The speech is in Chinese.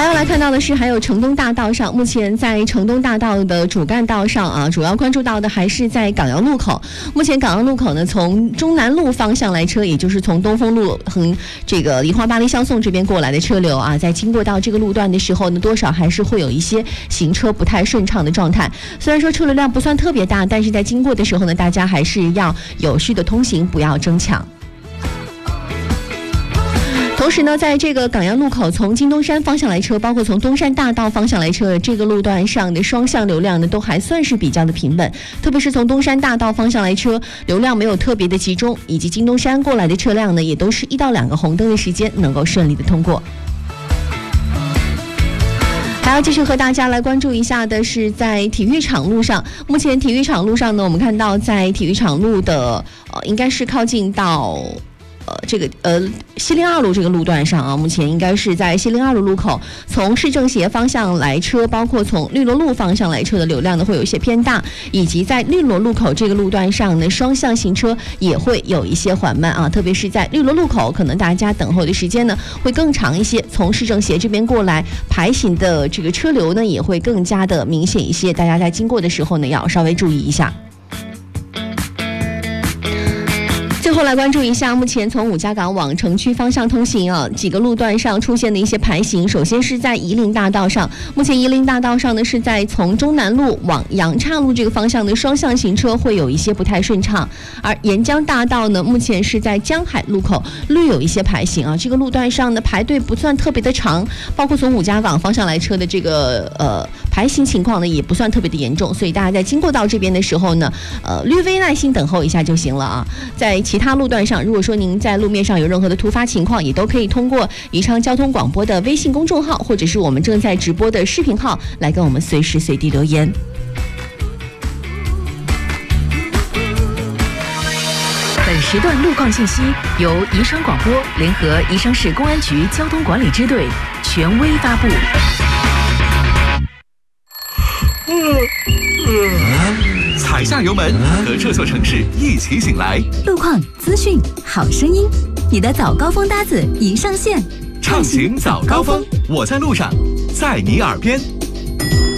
要来看到的是，还有城东大道上，目前在城东大道的主干道上啊，主要关注到的还是在港阳路口。目前港阳路口呢，从中南路方向来车，也就是从东风路和这个梨花巴黎相送这边过来的车流啊，在经过到这个路段的时候呢，多少还是会有一些行车不太顺畅的状态。虽然说车流量不算特别大，但是在经过的时候呢，大家还是要有序的通行，不要争抢。同时呢，在这个港阳路口从金东山方向来车，包括从东山大道方向来车，这个路段上的双向流量呢，都还算是比较的平稳。特别是从东山大道方向来车，流量没有特别的集中，以及金东山过来的车辆呢，也都是1到2个红灯的时间能够顺利的通过。还要继续和大家来关注一下的是，在体育场路上，目前体育场路上呢，我们看到在体育场路的应该是靠近到西陵2路这个路段上啊，目前应该是在西陵2路路口，从市政协方向来车，包括从绿萝路方向来车的流量呢会有一些偏大，以及在绿萝路口这个路段上呢，双向行车也会有一些缓慢啊，特别是在绿萝路口，可能大家等候的时间呢会更长一些，从市政协这边过来排行的这个车流呢也会更加的明显一些，大家在经过的时候呢要稍微注意一下。最后来关注一下，目前从五家港往城区方向通行啊，几个路段上出现的一些排行。首先是在夷陵大道上，目前夷陵大道上呢是在从中南路往阳岔路这个方向的双向行车会有一些不太顺畅，而沿江大道呢，目前是在江海路口略有一些排行啊，这个路段上的排队不算特别的长，包括从五家港方向来车的这个排行情况呢也不算特别的严重，所以大家在经过到这边的时候呢，略微耐心等候一下就行了啊。在其他路段上，如果说您在路面上有任何的突发情况，也都可以通过宜昌交通广播的微信公众号，或者是我们正在直播的视频号来跟我们随时随地留言。 本时段路况信息由宜昌广播联合宜昌市公安局交通管理支队权威发布。 踩下油门，和这座城市一起醒来。 路况、资讯、好声音，你的早高峰搭子已上线。 畅行早高峰，我在路上，在你耳边。